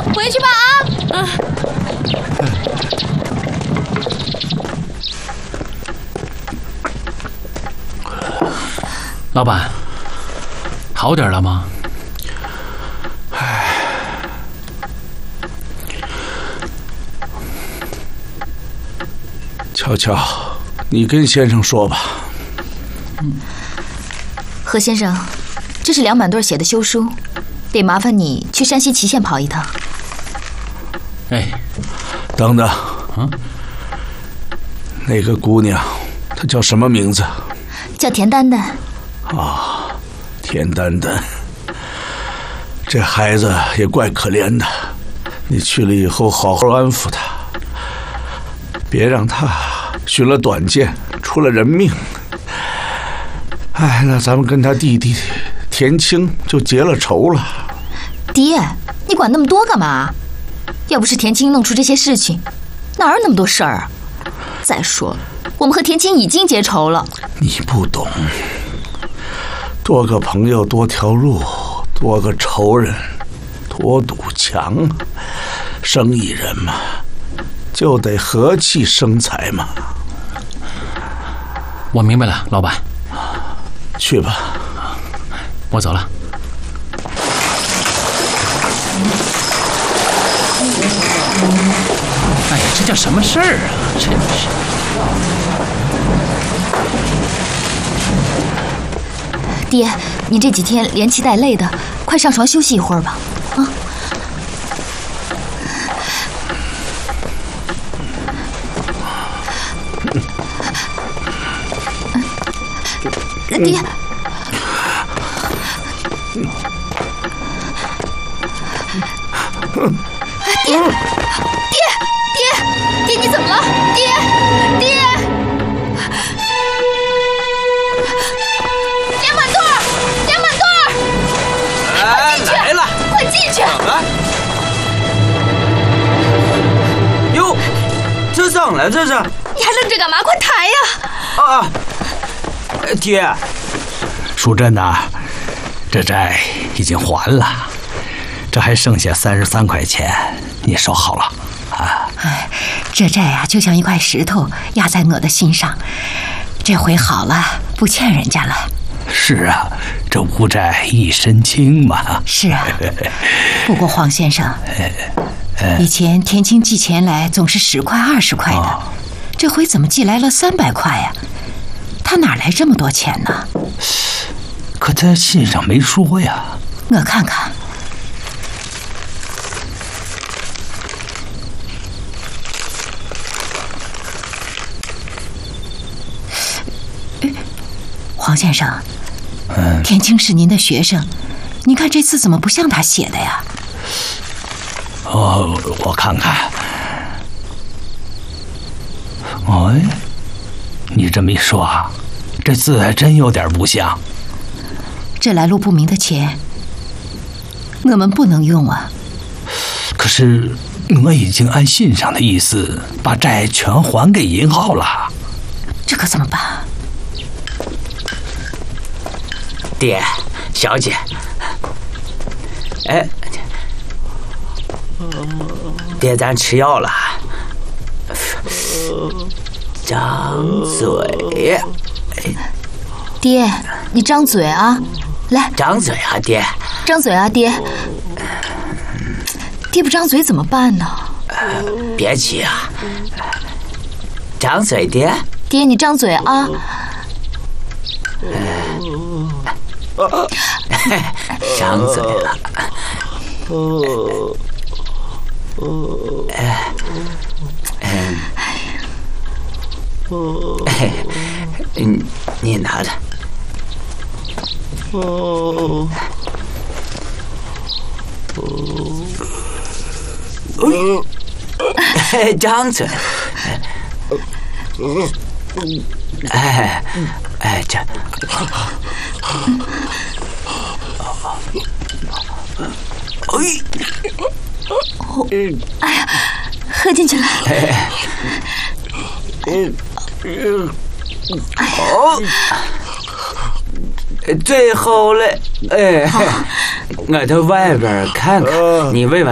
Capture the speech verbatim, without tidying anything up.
回去吧啊！啊老板，好点了吗？ 唉，乔乔，你跟先生说吧。 嗯，何先生，这是梁满对写的休书，得麻烦你去山西祁县跑一趟。 哎， 等等， 嗯， 那个姑娘，她叫什么名字？ 叫田丹丹。 啊，田丹丹，这孩子也怪可怜的。你去了以后，好好安抚他，别让他寻了短见，出了人命。哎，那咱们跟他弟弟田青就结了仇了。 爹，你管那么多干嘛？要不是田青弄出这些事情，哪有那么多事儿啊？再说了，我们和田青已经结仇了。 你不懂。多个朋友多条路，多个仇人多堵墙。生意人嘛，就得和气生财嘛。 我明白了，老板。 去吧， 我走了。哎呀，这叫什么事儿啊！真是。 爹，您这几天连气带累的，快上床休息一会儿吧。啊！爹，爹，爹，爹，爹，你怎么了？爹，爹！梁满对，梁满对，快进去！ 来了， 快进去！ 怎么？哟，这怎么了？这是？ 你还愣着干嘛？快抬呀！ 啊！爹， 淑珍呐，这债已经还了，这还剩下三十三块钱，你收好了啊！ 哎，这债啊，就像一块石头压在我的心上，这回好了，不欠人家了。 是啊，这无债一身轻嘛。 是啊，不过黄先生，以前田青寄钱来总是十块二十块的，哦，这回怎么寄来了三百块呀？他哪来这么多钱呢？ 可在信上没说呀。 我看看。黄先生，嗯，田青是您的学生，您看这字怎么不像他写的呀？ 哦，我看看。哎，你这么一说啊，这字还真有点不像。 这来路不明的钱，我们不能用啊。 可是我已经按信上的意思把债全还给银行了。 这可怎么办？ 爹，小姐，哎，爹，咱吃药了，张嘴。 爹，你张嘴啊！来， 张嘴啊，爹！ 张嘴啊，爹！爹不张嘴怎么办呢？ 呃、别急啊，张嘴，爹！ 爹，你张嘴啊！ 呃、张嘴了。哎，嗯，哎，你你拿着。哦，哎，张嘴，哎哎，这， 哎呀，喝进去了。 哎，好。最后嘞，哎，我到外边看看，你喂喂。